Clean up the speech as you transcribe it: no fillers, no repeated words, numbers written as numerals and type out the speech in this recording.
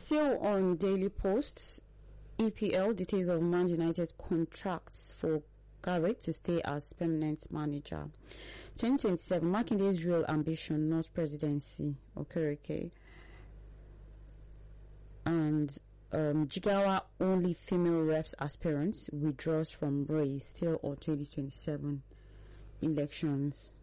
Still on Daily Post, EPL details of Man United contracts for Garrett to stay as permanent manager. 2027, Makinde's real ambition, not presidency. Okay. And Jigawa only female reps aspirants withdraws from race, still on 2027 elections.